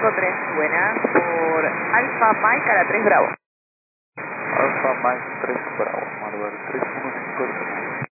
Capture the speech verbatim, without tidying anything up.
tres, buenas, por Alfa Mike a la tres Bravo. Alfa Mike tres Bravo, Marvel tres uno cinco.